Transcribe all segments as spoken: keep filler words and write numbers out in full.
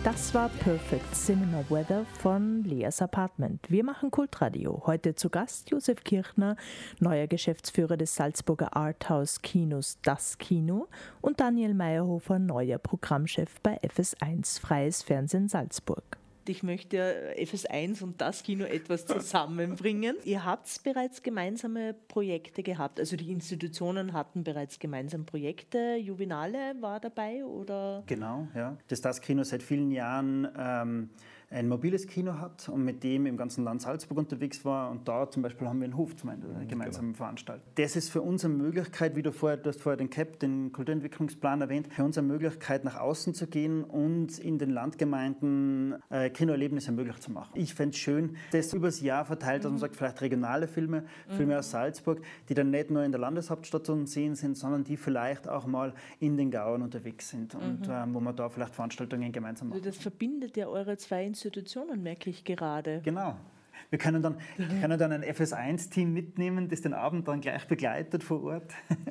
Das war Perfect Cinema Weather von Leas Apartment. Wir machen Kultradio. Heute zu Gast Josef Kirchner, neuer Geschäftsführer des Salzburger Arthouse-Kinos Das Kino, und Daniel Meyerhofer, neuer Programmchef bei F S eins Freies Fernsehen Salzburg. Ich möchte F S eins und das Kino etwas zusammenbringen. Ihr habt bereits gemeinsame Projekte gehabt, also die Institutionen hatten bereits gemeinsame Projekte. Juvenale war dabei, oder? Genau, ja. Das Das Kino seit vielen Jahren ähm, ein mobiles Kino hat und mit dem im ganzen Land Salzburg unterwegs war. Und da zum Beispiel haben wir einen Hof zum mhm, gemeinsam genau. veranstaltet. Das ist für uns eine Möglichkeit, wie du vorher, du hast vorher den C A P, den Kulturentwicklungsplan erwähnt, für uns eine Möglichkeit, nach außen zu gehen und in den Landgemeinden äh, Kinoerlebnisse möglich zu machen. Ich fände es schön, das übers Jahr verteilt, dass man sagt, vielleicht regionale Filme, Filme mhm. aus Salzburg, die dann nicht nur in der Landeshauptstadt zu sehen sind, sondern die vielleicht auch mal in den Gauen unterwegs sind und mhm. ähm, wo man da vielleicht Veranstaltungen gemeinsam macht. Also das verbindet ja eure zwei Institutionen, merke ich gerade. Genau. Wir können dann, wir können dann ein F S eins Team mitnehmen, das den Abend dann gleich begleitet vor Ort.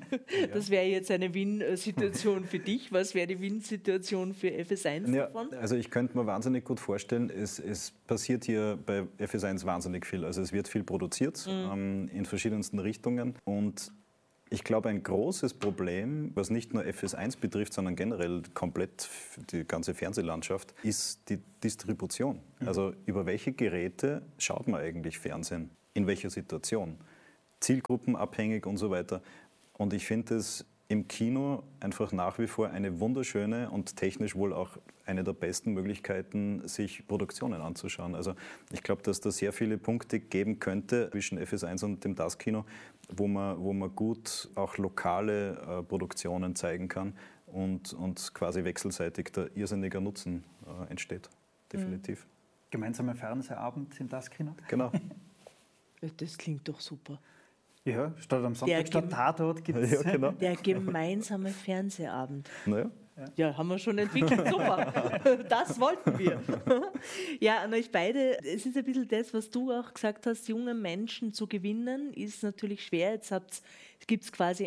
Das wäre jetzt eine Win-Situation für dich. Was wäre die Win-Situation für F S eins ja, davon? Also ich könnte mir wahnsinnig gut vorstellen, es, es passiert hier bei F S eins wahnsinnig viel. Also es wird viel produziert mhm. ähm, in verschiedensten Richtungen, und ich glaube, ein großes Problem, was nicht nur F S eins betrifft, sondern generell komplett die ganze Fernsehlandschaft, ist die Distribution. Mhm. Also über welche Geräte schaut man eigentlich Fernsehen? In welcher Situation? Zielgruppenabhängig und so weiter. Und ich finde es im Kino einfach nach wie vor eine wunderschöne und technisch wohl auch eine der besten Möglichkeiten, sich Produktionen anzuschauen. Also ich glaube, dass da sehr viele Punkte geben könnte zwischen F S eins und dem Das Kino, wo man, wo man gut auch lokale äh, Produktionen zeigen kann und, und quasi wechselseitig der irrsinniger Nutzen äh, entsteht. Definitiv. Gemeinsamer Fernsehabend im Das Kino. Genau. Das klingt doch super. Ja, statt am Sonntag, statt Tatort gibt es ja, genau. Der gemeinsame Fernsehabend. Naja. Ja. ja, haben wir schon entwickelt, super. Das wollten wir. Ja, an euch beide, es ist ein bisschen das, was du auch gesagt hast, junge Menschen zu gewinnen, ist natürlich schwer. Jetzt gibt es quasi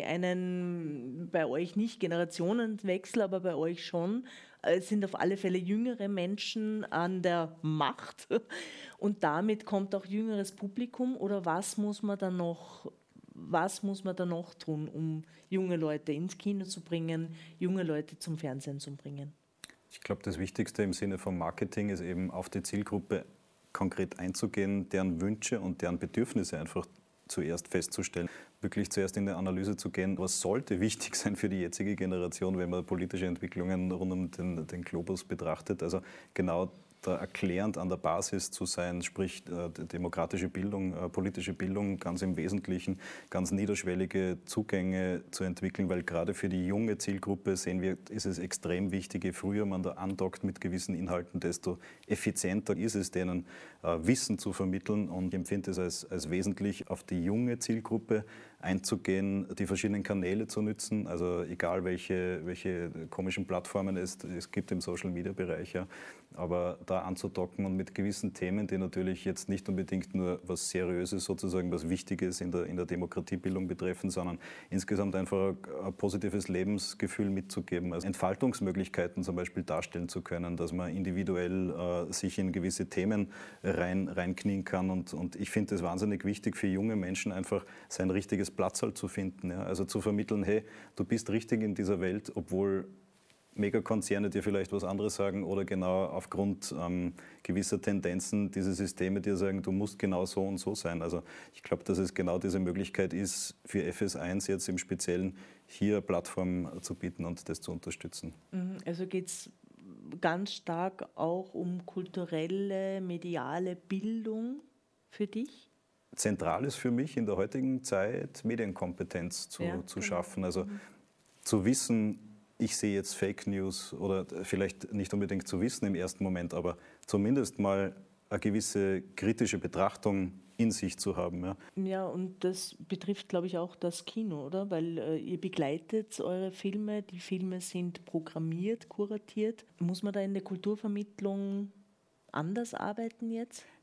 einen, bei euch nicht Generationenwechsel, aber bei euch schon. Es sind auf alle Fälle jüngere Menschen an der Macht, und damit kommt auch jüngeres Publikum. Oder was muss man dann noch Was muss man da noch tun, um junge Leute ins Kino zu bringen, junge Leute zum Fernsehen zu bringen? Ich glaube, das Wichtigste im Sinne von Marketing ist eben, auf die Zielgruppe konkret einzugehen, deren Wünsche und deren Bedürfnisse einfach zuerst festzustellen. Wirklich zuerst in die Analyse zu gehen, was sollte wichtig sein für die jetzige Generation, wenn man politische Entwicklungen rund um den, den Globus betrachtet. Also genau da erklärend an der Basis zu sein, sprich äh, demokratische Bildung, äh, politische Bildung ganz im Wesentlichen, ganz niederschwellige Zugänge zu entwickeln, weil gerade für die junge Zielgruppe sehen wir, ist es extrem wichtig, je früher man da andockt mit gewissen Inhalten, desto effizienter ist es, denen äh, Wissen zu vermitteln, und ich empfinde es als, als wesentlich, auf die junge Zielgruppe einzugehen, die verschiedenen Kanäle zu nutzen, also egal welche, welche komischen Plattformen es, es gibt im Social-Media-Bereich, ja, aber da anzudocken und mit gewissen Themen, die natürlich jetzt nicht unbedingt nur was Seriöses sozusagen, was Wichtiges in der, in der Demokratiebildung betreffen, sondern insgesamt einfach ein positives Lebensgefühl mitzugeben, also Entfaltungsmöglichkeiten zum Beispiel darstellen zu können, dass man individuell äh, sich in gewisse Themen rein, reinknien kann, und, und ich finde es wahnsinnig wichtig für junge Menschen einfach sein richtiges Platzhalt zu finden, ja? Also zu vermitteln, hey, du bist richtig in dieser Welt, obwohl Megakonzerne dir vielleicht was anderes sagen oder genau aufgrund ähm, gewisser Tendenzen diese Systeme dir sagen, du musst genau so und so sein. Also ich glaube, dass es genau diese Möglichkeit ist, für F S eins jetzt im Speziellen hier Plattformen zu bieten und das zu unterstützen. Also geht es ganz stark auch um kulturelle, mediale Bildung für dich? Zentral ist für mich in der heutigen Zeit, Medienkompetenz zu, ja, zu genau. schaffen. Also mhm. zu wissen, ich sehe jetzt Fake News, oder vielleicht nicht unbedingt zu wissen im ersten Moment, aber zumindest mal eine gewisse kritische Betrachtung in sich zu haben. Ja, ja, und das betrifft, glaube ich, auch das Kino, oder? Weil äh, ihr begleitet eure Filme, die Filme sind programmiert, kuratiert. Muss man da in der Kulturvermittlung anders arbeiten jetzt?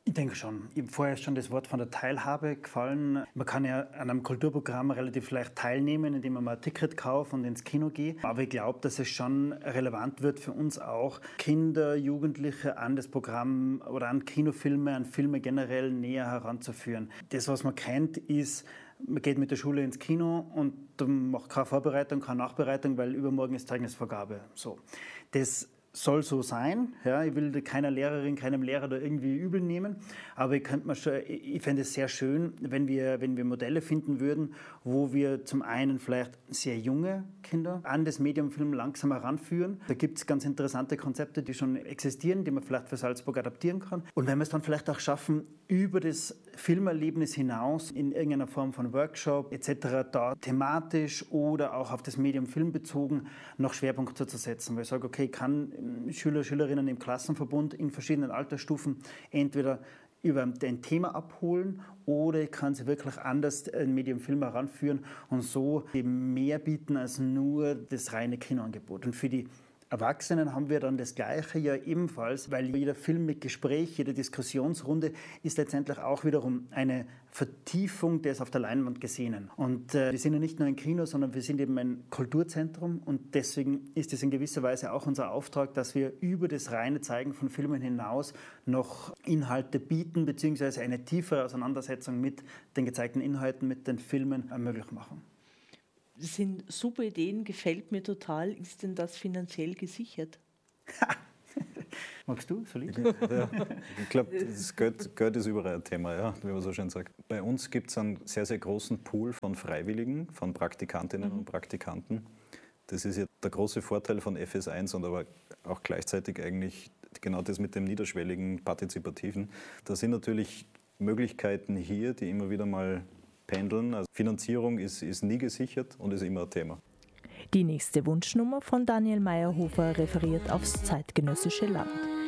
Ich denke schon. Ich habe vorher schon das Wort von der Teilhabe gefallen. Man kann ja an einem Kulturprogramm relativ leicht teilnehmen, indem man mal ein Ticket kauft und ins Kino geht. Aber ich glaube, dass es schon relevant wird für uns auch, Kinder, Jugendliche an das Programm oder an Kinofilme, an Filme generell näher heranzuführen. Das, was man kennt, ist, man geht mit der Schule ins Kino und macht keine Vorbereitung, keine Nachbereitung, weil übermorgen ist Zeugnisvergabe. So. Das soll so sein. Ja, ich will keiner Lehrerin, keinem Lehrer da irgendwie übel nehmen. Aber ich, könnte mal schon, ich fände es sehr schön, wenn wir, wenn wir Modelle finden würden, wo wir zum einen vielleicht sehr junge Kinder an das Medium Film langsam heranführen. Da gibt es ganz interessante Konzepte, die schon existieren, die man vielleicht für Salzburg adaptieren kann. Und wenn wir es dann vielleicht auch schaffen, über das Filmerlebnis hinaus in irgendeiner Form von Workshop et cetera da thematisch oder auch auf das Medium Film bezogen noch Schwerpunkte zu setzen. Weil ich sage, okay, ich kann Schüler, Schülerinnen im Klassenverbund in verschiedenen Altersstufen entweder über ein Thema abholen oder ich kann sie wirklich anders ein Medium Film heranführen und so eben mehr bieten als nur das reine Kinoangebot. Und für die Erwachsenen haben wir dann das Gleiche ja ebenfalls, weil jeder Film mit Gespräch, jede Diskussionsrunde ist letztendlich auch wiederum eine Vertiefung des auf der Leinwand Gesehenen. Und äh, wir sind ja nicht nur ein Kino, sondern wir sind eben ein Kulturzentrum und deswegen ist es in gewisser Weise auch unser Auftrag, dass wir über das reine Zeigen von Filmen hinaus noch Inhalte bieten, beziehungsweise eine tiefere Auseinandersetzung mit den gezeigten Inhalten, mit den Filmen möglich machen. Das sind super Ideen, gefällt mir total. Ist denn das finanziell gesichert? Magst du, Soll ich? Ja, ich glaube, Geld, Geld ist überall ein Thema, ja, wie man so schön sagt. Bei uns gibt es einen sehr, sehr großen Pool von Freiwilligen, von Praktikantinnen mhm. und Praktikanten. Das ist ja der große Vorteil von F S eins und aber auch gleichzeitig eigentlich genau das mit dem niederschwelligen, partizipativen. Da sind natürlich Möglichkeiten hier, die immer wieder mal pendeln. Also Finanzierung ist, ist nie gesichert und ist immer ein Thema. Die nächste Wunschnummer von Daniel Meyerhofer referiert aufs zeitgenössische Land.